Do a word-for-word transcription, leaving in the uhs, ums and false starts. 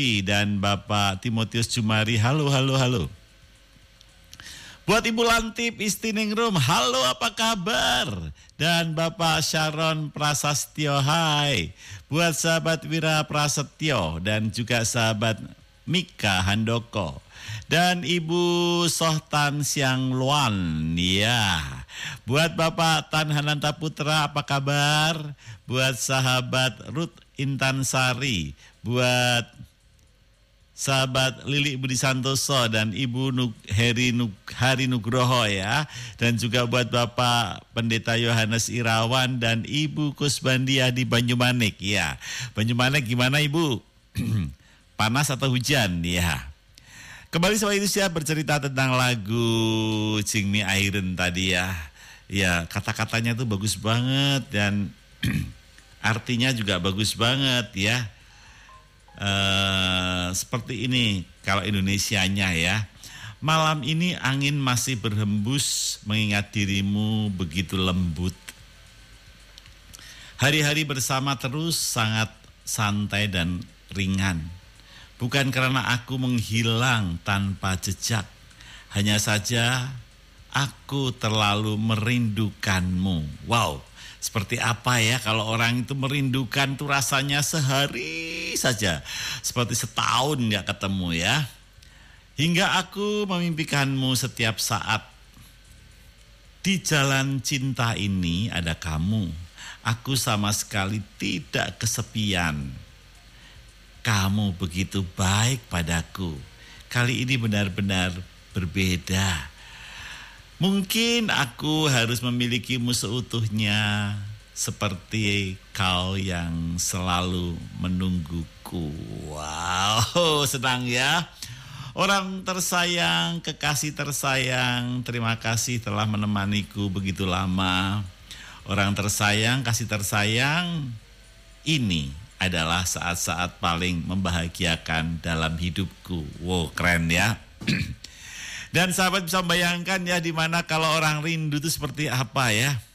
dan Bapak Timotius Jumari, halo, halo, halo. Buat Ibu Lantip Istiningrum, halo apa kabar? Dan Bapak Sharon Prasastyo, hai. Buat sahabat Wira Prasetyo dan juga sahabat Mika Handoko. Dan Ibu Sohtan Siang Luan, ya. Buat Bapak Tan Hananta Putra, apa kabar? Buat sahabat Ruth Intansari, buat sahabat Lili Budi Santoso dan Ibu Nuk, Heri Nuk, Hari Nugroho ya. Dan juga buat Bapak Pendeta Yohanes Irawan dan Ibu Kusbandia di Banyumanik ya. Banyumanik gimana Ibu? Panas atau hujan ya? Kembali sama itu siap bercerita tentang lagu Jingmi Airen tadi ya. Ya kata-katanya tuh bagus banget dan artinya juga bagus banget ya. Uh, seperti ini kalau Indonesianya ya. Malam ini angin masih berhembus mengingat dirimu begitu lembut. Hari-hari bersama terus sangat santai dan ringan. Bukan karena aku menghilang tanpa jejak, hanya saja aku terlalu merindukanmu. Wow, seperti apa ya kalau orang itu merindukan tuh rasanya sehari saja, seperti setahun gak ketemu ya. Hingga aku memimpikanmu setiap saat. Di jalan cinta ini ada kamu, aku sama sekali tidak kesepian. Kamu begitu baik padaku. Kali ini benar-benar berbeda. Mungkin aku harus memilikimu seutuhnya seperti kau yang selalu menungguku. Wow, senang ya. Orang tersayang, kekasih tersayang, terima kasih telah menemaniku begitu lama. Orang tersayang, kasih tersayang, ini adalah saat-saat paling membahagiakan dalam hidupku. Wow, keren ya. Dan sahabat bisa membayangkan ya, dimana kalau orang rindu itu seperti apa ya.